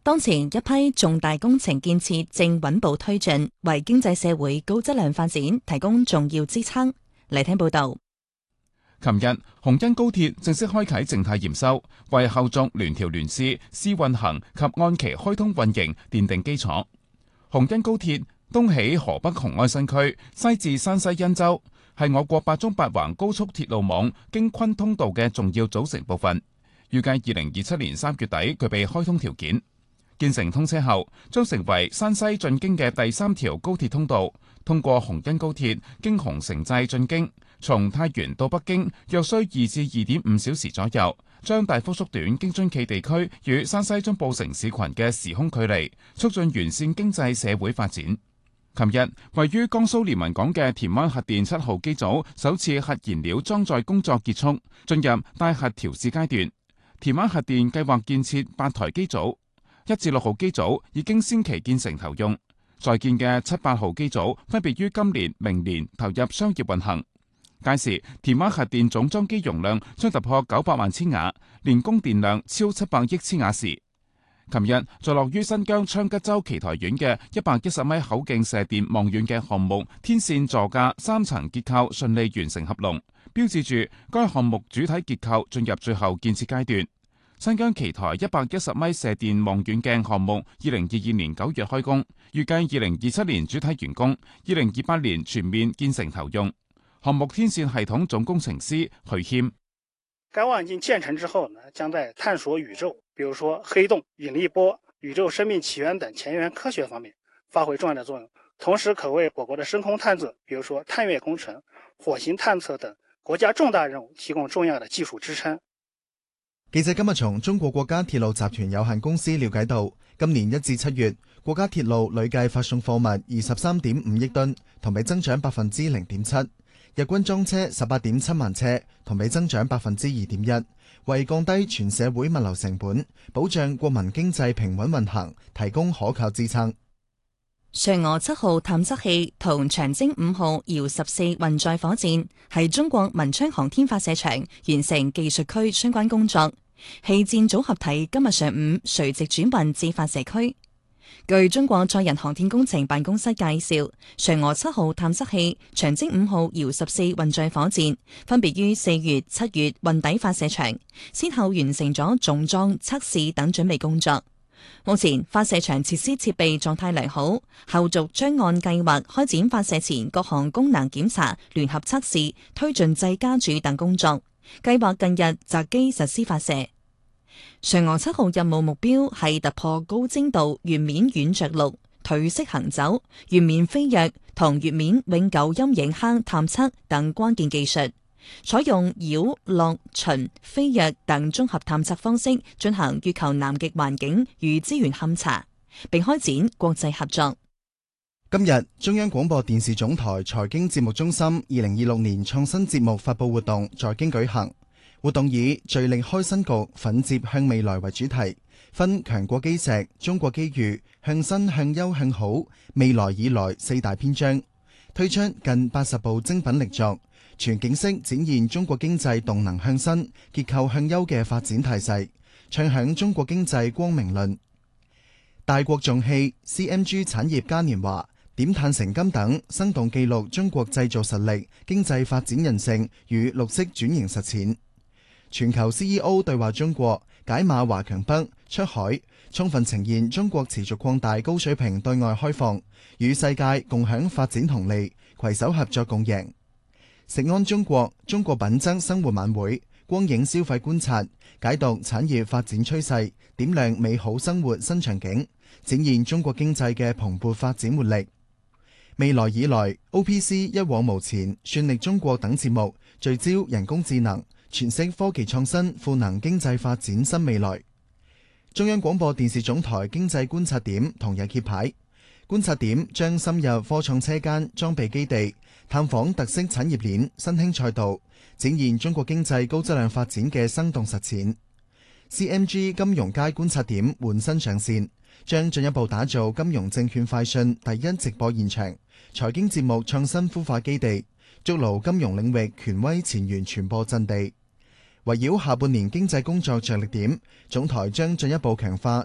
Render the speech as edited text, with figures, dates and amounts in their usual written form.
當前一批重大工程建設正穩步推進，為經濟社會高質量發展提供重要支撐。嚟聽報道。 琴日，紅茵高鐵正式開啟靜態驗收，為後續聯調聯試、試運行及按期開通運營奠定基礎。紅茵高鐵東起河北雄安新區，西至山西忻州，係我國8縱8橫高速鐵路網京昆通道嘅重要組成部分。預計2027年3月底具備開通條件。建成通車後，將成為山西進京嘅第3條高鐵通道。通過紅茵高鐵經洪承濟進京，從太原到北京約需2至2.5小時左右，將大幅縮短京津冀地區與山西中部城市群嘅時空距離，促進完善經濟社會發展。琴日，位於江蘇連雲港嘅田灣核電7號機組首次核燃料裝載工作結束，進入待核調試階段。田灣核電計劃建設8台機組，1至6號機組已經先期建成投用，在建嘅7、8號機組分別於今年、明年投入商業運行。屆時，田灣核電總裝機容量將突破900萬千瓦，年供電量超700億千瓦時。琴日，坐落於新疆昌吉州奇台縣嘅110米口徑射電望遠鏡項目天線座架3層結構順利完成合龍，標誌住該項目主體結構進入最後建設階段。新疆奇台110米射電望遠鏡項目2022年9月開工，預計2027年主體完工，2028年全面建成投用。項目天線系統總工程師許謙： 該望遠鏡建成之後呢，將在探索宇宙，比如說黑洞、引力波、宇宙生命起源等前沿科學方面發揮重要的作用，同時可為我國的深空探測，比如說探月工程、火星探測等國家重大任務提供重要的技術支撐。 記者今日從中國國家鐵路集團有限公司了解到，今年1至7月，國家鐵路累計發送貨物23.5億噸，同比增長0.7%。日均裝車18.7萬車，同比增長2.1%，為降低全社會物流成本、保障國民經濟平穩運行提供可靠支撐。 嫦娥7號探測器同長征5號遙14運載火箭係中國文昌航天發射場完成技術區相關工作，氣箭組合體今日上午垂直轉運至發射區。據中國載人航天工程辦公室介紹，嫦娥7號探測器、長征5號遙14運載火箭分別於4月、7月運抵發射場，先後完成咗重裝、測試等準備工作。目前發射場設施設備狀態良好，後續將按計劃開展發射前各項功能檢查、聯合測試、推進掣加注等工作，計劃近日擇機實施發射。嫦娥7號任務目標係突破高精度月面軟着陸、腿式行走、月面飛躍同月面永久陰影坑探測等關鍵技術，採用繞、落、巡、飛躍等綜合探測方式進行月球南極環境與資源勘查，並開展國際合作。 今日中央廣播電視總台財經節目中心2026年創新節目發佈活動在京舉行。活動以聚力開新局、奮捷向未來為主題，分強國基石、中國機遇、向新向優向好、未來以來4大篇章，推出近80部精品力作，全景式展現中國經濟動能向新、結構向優嘅發展態勢，唱響中國經濟光明論。大國重器、CMG 產業嘉年華、點碳成金等，生動記錄中國製造實力、經濟發展韌性與綠色轉型實踐。全球 CEO 對話中國，解碼華強北、出海，充分呈現中國持續擴大高水平對外開放，與世界共享發展紅利，攜手合作共贏。食安中國、中國品質生活晚會，光影消費觀察，解讀產業發展趨勢，點亮美好生活新場景，展現中國經濟嘅蓬勃發展活力。未來以來 ，OPC 一往無前、算力中國等節目聚焦人工智能，詮釋科技創新賦能經濟發展新未來。中央廣播電視總台經濟觀察點同日揭牌，觀察點將深入科創車間、裝備基地，探訪特色產業鏈、新興賽道，展現中國經濟高質量發展嘅生動實踐。CMG 金融街觀察點換新上線，將進一步打造金融證券快訊第一直播現場、財經節目創新孵化基地，築牢金融領域權威前沿傳播陣地。圍繞下半年經濟工作着力點，總台將進一步強化